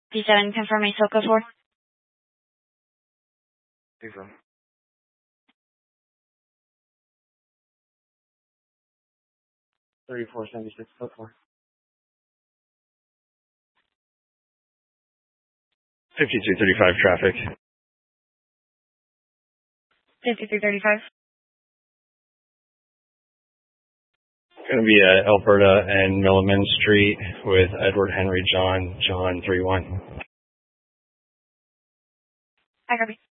P7, confirm a SoCo 4. P7. $34.76, code 4. 5235 traffic. 5335. Going to be Alberta and Milliman Street with Edward Henry John 31. I copy.